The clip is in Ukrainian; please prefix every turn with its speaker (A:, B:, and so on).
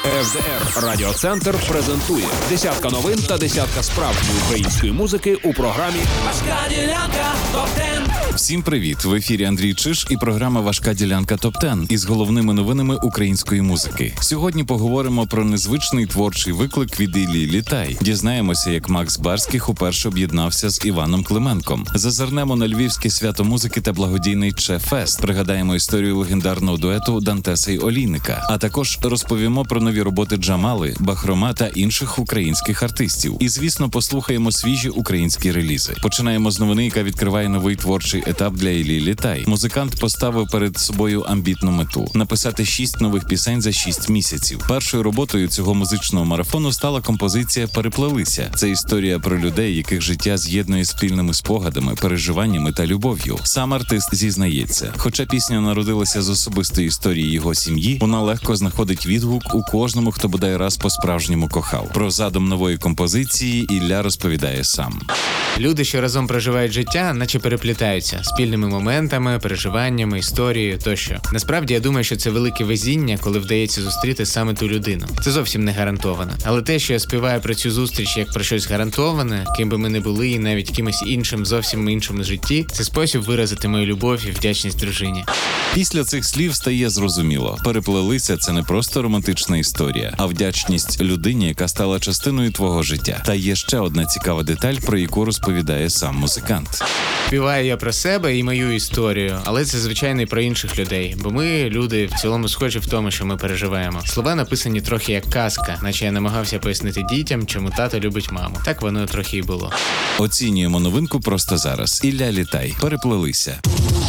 A: ФДР Радіоцентр презентує десятка новин та десятка справжньої української музики у програмі «Важка ділянка ТОП-10».
B: Всім привіт! В ефірі Андрій Чиш і програма «Важка ділянка ТОП-10» із головними новинами української музики. Сьогодні поговоримо про незвичний творчий виклик від Іллі Літай. Дізнаємося, як Макс Барських уперше об'єднався з Іваном Клименком. Зазирнемо на Львівське свято музики та благодійний Че-фест. Пригадаємо історію легендарного дуету Дантеса й Олійника. А також розповімо про нові роботи Джамали, Бахрома та інших українських артистів. І, звісно, послухаємо свіжі українські релізи. Починаємо з новини, яка відкриває новий творчий етап для Іллі Літай. Музикант поставив перед собою амбітну мету – написати 6 нових пісень за 6 місяців. Першою роботою цього музичного марафону стала композиція «Переплелися». Це історія про людей, яких життя з'єднує спільними спогадами, переживаннями та любов'ю. Сам артист зізнається, хоча пісня народилася з особистої історії його сім'ї, вона легко знаходить відгук у кожному, хто бодай раз по-справжньому кохав. Про задум нової композиції Ілля розповідає сам.
C: Люди, що разом проживають життя, наче переплітаються спільними моментами, переживаннями, історією тощо. Насправді, я думаю, що це велике везіння, коли вдається зустріти саме ту людину. Це зовсім не гарантовано. Але те, що я співаю про цю зустріч як про щось гарантоване, ким би ми не були і навіть кимось іншим, зовсім іншим в житті, це спосіб виразити мою любов і вдячність дружині.
B: Після цих слів стає зрозуміло. «Переплелися» – це не просто романтична історія, а вдячність людині, яка стала частиною твого життя. Та є ще одна цікава деталь, про яку розповідає сам музикант.
C: Співаю я про себе і мою історію, але це, звичайно, і про інших людей, бо ми, люди, в цілому схожі в тому, що ми переживаємо. Слова написані трохи як казка, наче я намагався пояснити дітям, чому тато любить маму. Так воно трохи і було.
B: Оцінюємо новинку просто зараз. Ілля Літай. «Переплелися».